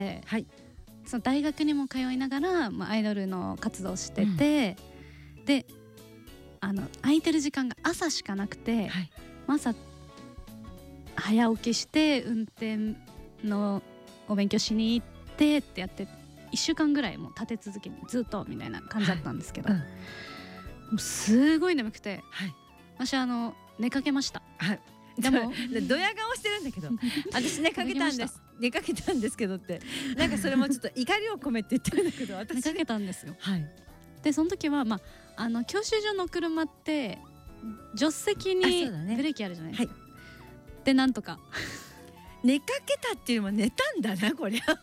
はい、 その大学にも通いながら、アイドルの活動をしてて、で空いてる時間が朝しかなくて、朝早起きして運転のお勉強しに行ってってやって1週間ぐらいもう立て続けにずっとみたいな感じだったんですけど、もうすごい眠くて、私寝かけました。 でもドヤ顔してるんだけど私寝かけたんですけどってなんかそれもちょっと怒りを込めて言ってるんだけど私寝かけたんですよ。でその時は教習所の車って助手席にブレーキあるじゃないですか。でなんとか寝かけたっていうのも寝たんだなこりゃ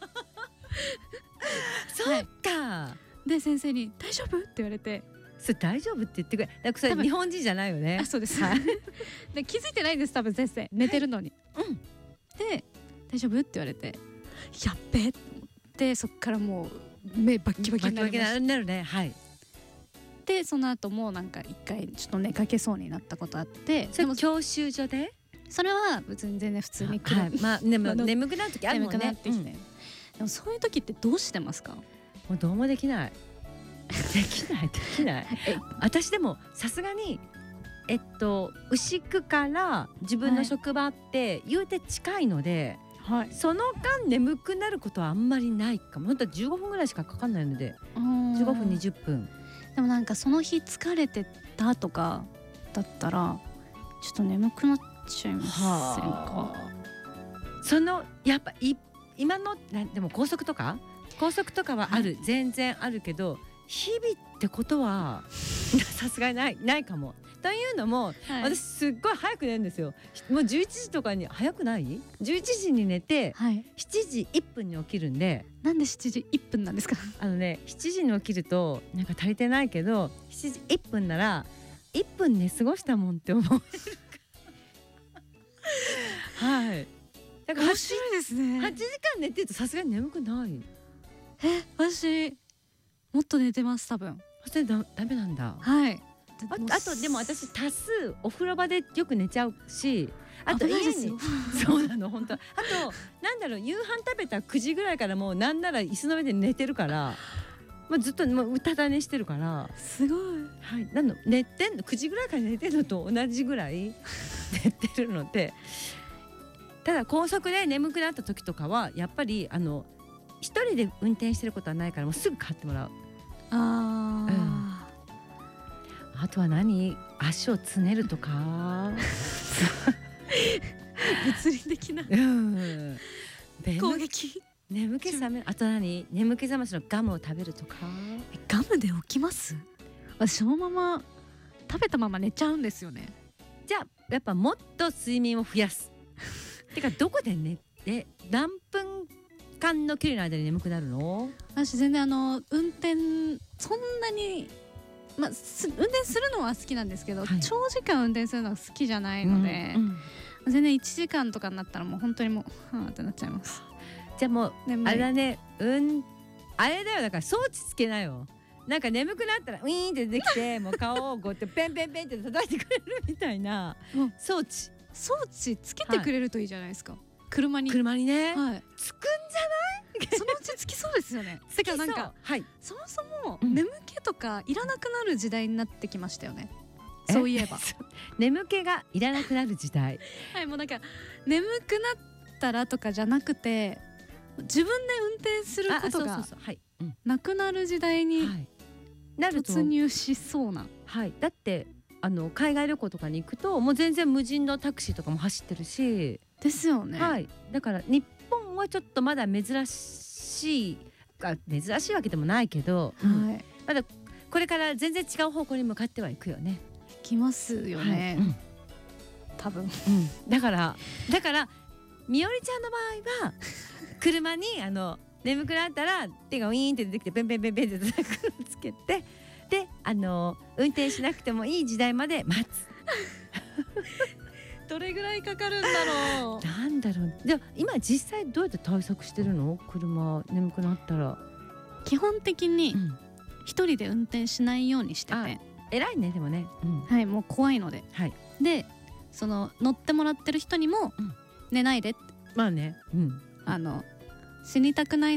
そうか。 で先生に大丈夫って言われて、 それ大丈夫って言ってくれ。だからそれ日本人じゃないよね。 そうです、で気づいてないんです多分先生寝てるのに、で大丈夫って言われて、やっべえって思って、そっからもう目バッキバキになりました。 なるね。 でその後もなんか一回ちょっと寝かけそうになったことあって、 それも教習所で、 それは別に全然普通に来る、 でも眠くなる時あるもんね。 眠くなってきて、でもそういう時ってどうしてますか？ もうどうもできないできない私でもさすがに牛久から自分の職場って言うて近いので、その間眠くなることはあんまりないかも。本当は15分ぐらいしかかかんないので、15分20分。 でもなんかその日疲れてたとかだったらちょっと眠くなっちゃいませんか？ やっぱ今のでも高速とかはある、全然あるけど日々ってことはさすがにないかも。というのも、私すっごい早く寝るんですよ。もう11時とかに。早くない？ 11 時に寝て、7時1分に起きるんで。 なんで7時1分なんですか ？7時に起きるとなんか足りてないけど、7時1分なら1分寝過ごしたもんって思えるだから面白いですね。 8時間寝てるとさすがに眠くない？ 私もっと寝てます多分。 ダメなんだ。あとでも私多数お風呂場でよく寝ちゃうし、あと家にそうなの本当。あとなんだろう、夕飯食べた9時ぐらいからもうなんなら椅子の上で寝てるから、ずっとうたた寝してるから。 すごい。 寝てんの9時ぐらいから寝てるのと同じぐらい寝てるので。ただ高速で眠くなった時とかはやっぱり一人で運転してることはないから、もうすぐ買ってもらう。あとは足をつねるとか物理的な攻撃。 眠気覚める。あと眠気覚ましのガムを食べるとか。 ガムで起きます？私そのまま食べたまま寝ちゃうんですよね。 じゃあやっぱもっと睡眠を増やすてかどこで寝て何分間の距離の間に眠くなるの？ 私全然運転そんなに運転するのは好きなんですけど、長時間運転するのは好きじゃないので、全然1時間とかになったらもう本当にもうはーってなっちゃいます。 じゃあもうあれだね、あれだよ、だから装置つけなよ。なんか眠くなったらウィーンって出てきてもう顔をこうやってペンペンペンって叩いてくれるみたいな装置つけてくれるといいじゃないですか。車にね、つくんじゃない？ そのうちつきそうですよね。てかなんか、そもそも眠気とかいらなくなる時代になってきましたよね。そういえば眠気がいらなくなる時代もうなんか眠くなったらとかじゃなくて、自分で運転することがなくなる時代に突入しそうな。 だって海外旅行とかに行くともう全然無人のタクシーとかも走ってるし。 ですよね。 だから日本はちょっとまだ珍しいわけでもないけど、まだこれから全然違う方向に向かってはいくよね。 行きますよね、多分、 だからみおりちゃんの場合は車に眠くなったら手がウィーンって出てきてペンペンペンペンって叩くのつけて、で運転しなくてもいい時代まで待つどれぐらいかかるんだろう。 なんだろう。で今実際どうやって対策してるの？車眠くなったら。 基本的に一人で運転しないようにしてて。 偉いねでもね。 もう怖いので。でその乗ってもらってる人にも寝ないでって。 死にたくない